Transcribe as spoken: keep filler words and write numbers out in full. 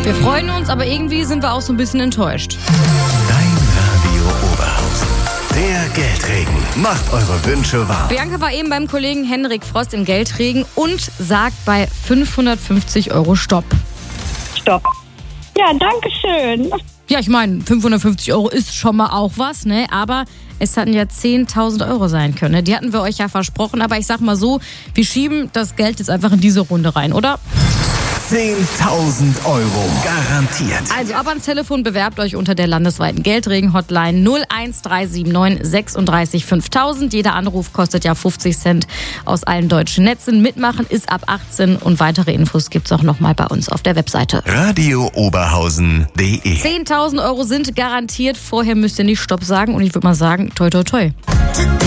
Wir freuen uns, aber irgendwie sind wir auch so ein bisschen enttäuscht. Dein Radio Oberhausen. Der Geldregen macht eure Wünsche wahr. Bianca war eben beim Kollegen Henrik Frost im Geldregen und sagt bei fünfhundertfünfzig Euro Stopp. Stopp. Ja, danke schön. Ja, ich meine, fünfhundertfünfzig Euro ist schon mal auch was, ne? Aber es hatten ja zehntausend Euro sein können. Ne? Die hatten wir euch ja versprochen. Aber ich sag mal so, wir schieben das Geld jetzt einfach in diese Runde rein, oder? zehntausend Euro garantiert. Also ab ans Telefon, bewerbt euch unter der landesweiten Geldregen-Hotline null eins drei sieben neun sechsunddreißig fünftausend. Jeder Anruf kostet ja fünfzig Cent aus allen deutschen Netzen. Mitmachen ist ab achtzehn und weitere Infos gibt's auch nochmal bei uns auf der Webseite. Radio Oberhausen punkt de zehntausend Euro sind garantiert. Vorher müsst ihr nicht Stopp sagen und ich würde mal sagen, toi toi toi.